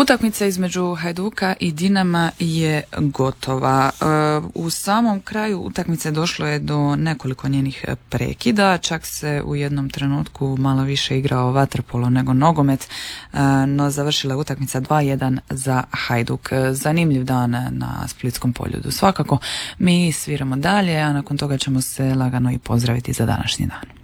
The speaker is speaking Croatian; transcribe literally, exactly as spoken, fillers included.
Utakmica između Hajduka i Dinama je gotova. U samom kraju utakmice došlo je do nekoliko njenih prekida, čak se u jednom trenutku malo više igrao vaterpolo nego nogomet, no završila je utakmica dva jedan za Hajduk. Zanimljiv dan na Splitskom poljudu. Svakako mi sviramo dalje, a nakon toga ćemo se lagano i pozdraviti za današnji dan.